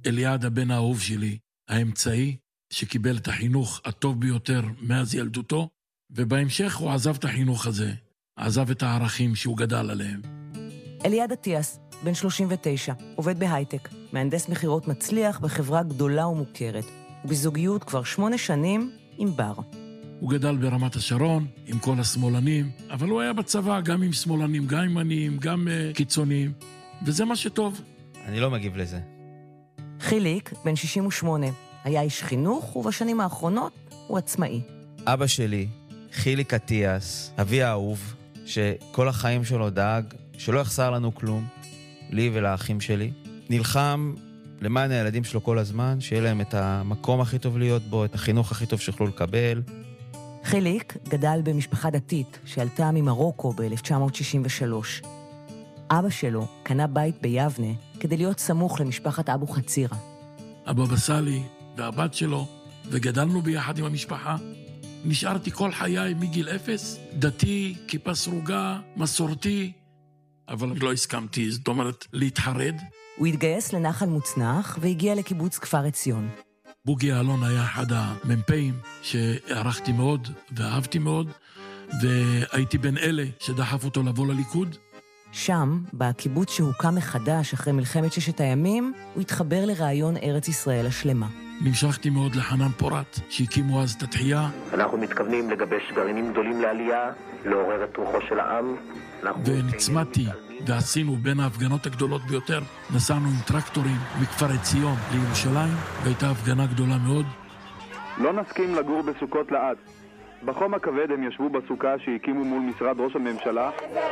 אליעד הבן האהוב שלי, האמצעי, שקיבל את החינוך הטוב ביותר מאז ילדותו, ובהמשך הוא עזב את החינוך הזה, עזב את הערכים שהוא גדל עליהם. אליעד אטיאס, בן 39, עובד בהייטק, מהנדס מחירות מצליח בחברה גדולה ומוכרת, ובזוגיות כבר 8 שנים עם בר. הוא גדל ברמת השרון, עם כל השמאלנים, אבל הוא היה בצבא גם עם שמאלנים, גם ימניים, גם קיצוניים, וזה מה שטוב. אני לא מגיב לזה. חיליק, בן 68, היה איש חינוך, ובשנים האחרונות הוא עצמאי. אבא שלי, חיליק אטיאס, אבי האהוב, שכל החיים שלו דאג, שלא יחסר לנו כלום, לי ולאחים שלי, נלחם למען הילדים שלו כל הזמן, שיהיה להם את המקום הכי טוב להיות בו, את החינוך הכי טוב שיוכלו לקבל. חיליק גדל במשפחה דתית שעלתה ממרוקו ב-1963. אבא שלו קנה בית ביבנה כדי להיות סמוך למשפחת אבו חצירה. הבבא סאלי והבת שלו, וגדלנו ביחד עם המשפחה. נשארתי כל חיי מגיל 0, דתי, כיפה סרוגה, מסורתי, אבל לא הסכמתי, זאת אומרת, להתחרד. הוא התגייס לנחל מוצנח והגיע לקיבוץ כפר עציון. בוגי אלון היה אחד המ"פים שהערכתי מאוד ואהבתי מאוד, והייתי בין אלה שדחף אותו לבוא לליכוד. שם, בקיבוץ שהוקם מחדש אחרי מלחמת 6 הימים, הוא התחבר לרעיון ארץ ישראל השלמה. נמשכתי מאוד לחנן פורת, שהקימו אז את התחייה. אנחנו מתכוונים לגבש גרעינים גדולים לעלייה, לעורר את רוחו של העם. ונצמדתי, ועשינו בין ההפגנות הגדולות ביותר. נסענו עם טרקטורים מכפר עציון לירושלים, והייתה הפגנה גדולה מאוד. לא נסכים לגור בסוכות לעד. בחום הכבד הם ישבו בסוכה שהקימו מול משרד ראש הממשלה.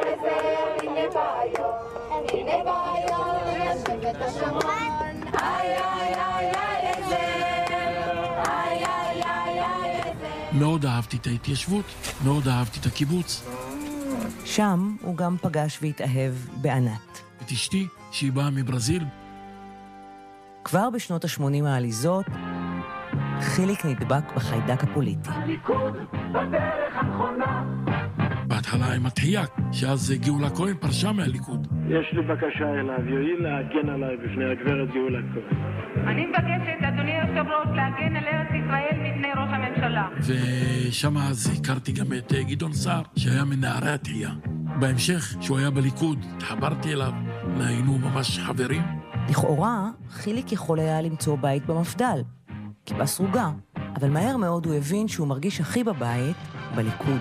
מאוד אהבתי את ההתיישבות, מאוד אהבתי את הקיבוץ. שם הוא גם פגש והתאהב בענת. את אשתי, שהיא באה מברזיל. כבר בשנות ה-80 העליזות, חיליק נדבק בחיידק הפוליטי. הליכוד בדרך הנכונה. בהתחלה עם התחייה, שאז גאולה כהן פרשה מהליכוד. יש לי בקשה אליו, יועיל להגן עליי בפני הגברת גאולה כהן. אני מבקשת, אדוני היושב-ראש, להגן על ארץ ישראל מפני ראש הממשלה. ושם אז הכרתי גם את גדעון סער, שהיה מנערי התחייה. בהמשך, שהוא היה בליכוד, התחברתי אליו, היינו ממש חברים. לכאורה, חיליק יכול היה למצוא בית במפדל, כיפה סרוגה, אבל מהר מאוד הוא הבין שהוא מרגיש הכי בבית בליכוד.